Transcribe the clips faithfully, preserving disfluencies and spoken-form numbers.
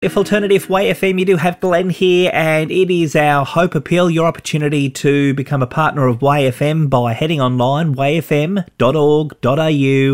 If Alternative Way F M, you do have Glenn here, and it is our Hope Appeal, your opportunity to become a partner of Way F M by heading online, way f m dot org dot a u,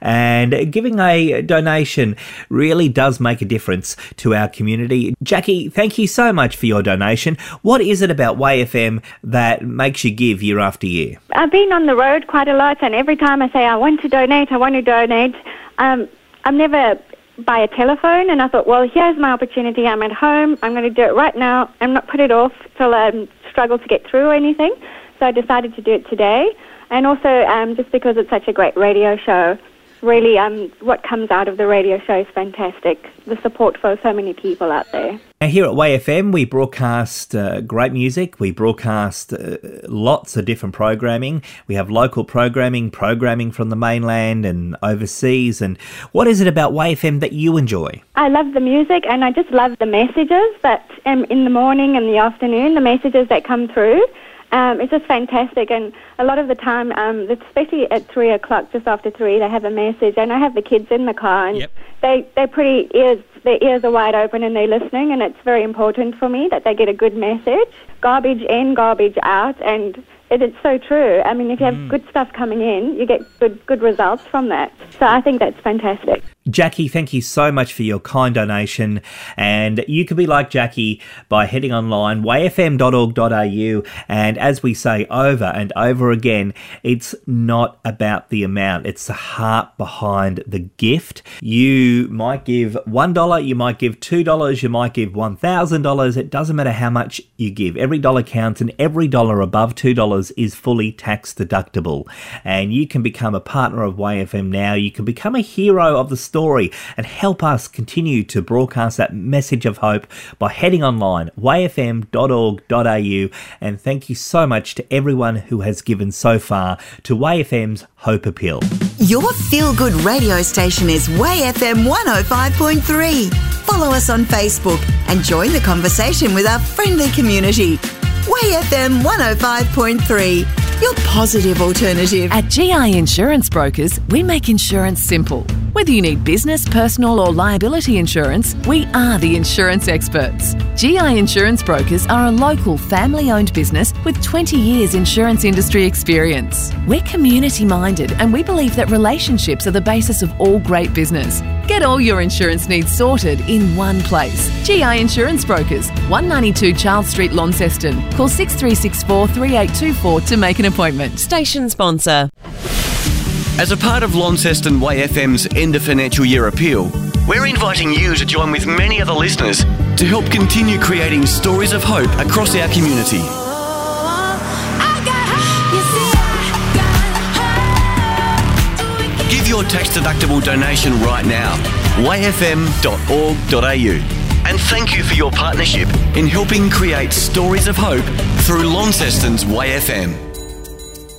and giving a donation really does make a difference to our community. Jackie, thank you so much for your donation. What is it about Way F M that makes you give year after year? I've been on the road quite a lot, and every time I say I want to donate, I want to donate, um, I'm never by a telephone, and I thought, well, here's my opportunity. I'm at home. I'm going to do it right now. I'm not put it off till I struggle to get through or anything. So I decided to do it today. And also, um, just because it's such a great radio show, really, um, what comes out of the radio show is fantastic. The support for so many people out there. Now, here at Way F M, we broadcast uh, great music. We broadcast uh, lots of different programming. We have local programming, programming from the mainland and overseas. And what is it about Way F M that you enjoy? I love the music, and I just love the messages that um, in the morning and the afternoon, the messages that come through. Um, it's just fantastic, and a lot of the time, um, especially at three o'clock, just after three, they have a message, and I have the kids in the car, and yep. they, they're pretty ears, their ears are wide open, and they're listening, and it's very important for me that they get a good message. Garbage in, garbage out, and it, it's so true. I mean, if you have mm. good stuff coming in, you get good, good results from that. So I think that's fantastic. Jackie, thank you so much for your kind donation, and you can be like Jackie by heading online, way f m dot org dot a u, and as we say over and over again, it's not about the amount, it's the heart behind the gift. You might give one dollar, you might give two dollars, you might give one thousand dollars, it doesn't matter how much you give. Every dollar counts, and every dollar above two dollars is fully tax deductible, and you can become a partner of Way F M now. You can become a hero of the story and help us continue to broadcast that message of hope by heading online, way f m dot org dot a u, and thank you so much to everyone who has given so far to Way F M's Hope Appeal. Your feel-good radio station is Way F M one oh five point three. Follow us on Facebook and join the conversation with our friendly community. Way F M one oh five point three, your positive alternative. At G I Insurance Brokers, we make insurance simple. Whether you need business, personal or liability insurance, we are the insurance experts. G I Insurance Brokers are a local family-owned business with twenty years insurance industry experience. We're community-minded, and we believe that relationships are the basis of all great business. Get all your insurance needs sorted in one place. G I Insurance Brokers, one ninety-two Charles Street, Launceston. Call six three six four, three eight two four to make an appointment. Station sponsor. As a part of Launceston Way F M's end of financial year appeal, we're inviting you to join with many other listeners to help continue creating stories of hope across our community. Give your tax-deductible donation right now, way f m dot org dot a u. And thank you for your partnership in helping create stories of hope through Launceston's Way F M.